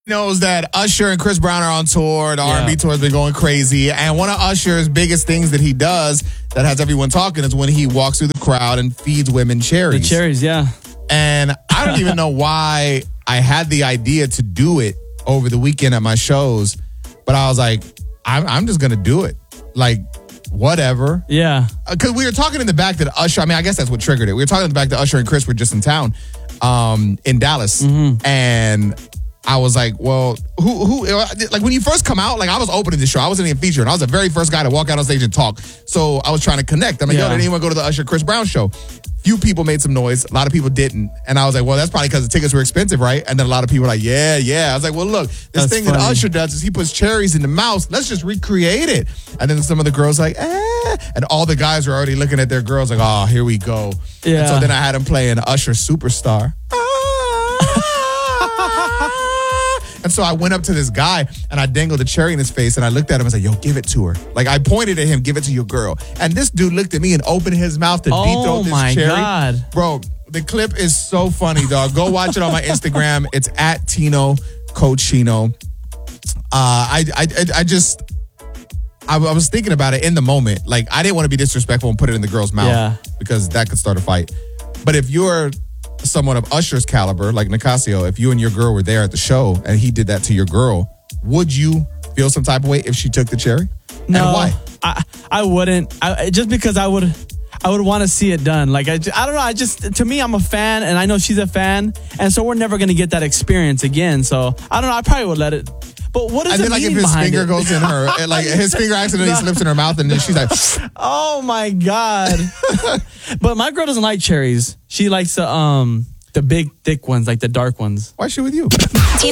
Knows that Usher and Chris Brown are on tour. The Yeah. R&B tour has been going crazy. And one of Usher's biggest things that he does that has everyone talking is when he walks through the crowd and feeds women The cherries. cherries, yeah. And I don't even know why I had the idea to do it over the weekend at my shows. But I was like, I'm just going to do it. Like, whatever. Yeah. Because we were talking in the back that Usher, I guess that's what triggered it. We were talking in the back that Usher and Chris were just in town in Dallas. And I was like, well, who, like when you first come out, like I was opening the show. I wasn't even featured. I was the very first guy to walk out on stage and talk. So I was trying to connect. I'm like, yo, did anyone go to the Usher Chris Brown show? Few people made some noise. A lot of people didn't. And I was like, well, that's probably because the tickets were expensive, right? And then a lot of people were like, yeah. I was like, well, look, this thing that Usher does is he puts cherries in the mouth. Let's just recreate it. And then some of the girls like, and all the guys were already looking at their girls like, oh, here we go. Yeah. And so then I had him playing Usher Superstar. And so I went up to this guy and I dangled a cherry in his face and I looked at him and said, yo, give it to her. Like I pointed at him, give it to your girl. And this dude looked at me and opened his mouth to deep throat this cherry. Oh my God. Bro, the clip is so funny, dog. Go watch it on my Instagram. It's at Tino Cochino. I was thinking about it in the moment. Like I didn't want to be disrespectful and put it in the girl's mouth because that could start a fight. But if you're someone of Usher's caliber, like Nicasio, if you and your girl were there at the show and he did that to your girl, would you feel some type of way if she took the cherry? No, and why? I wouldn't. Just because I would want to see it done. Like I don't know. To me, I'm a fan, and I know she's a fan, and so we're never gonna get that experience again. So I don't know. I probably would let it. But what does it mean behind it? And then, like, if his finger goes in her, like his finger accidentally slips in her mouth, and then she's like, "Oh my God!" But my girl doesn't like cherries. She likes the big, thick ones, like the dark ones. Why is she with you?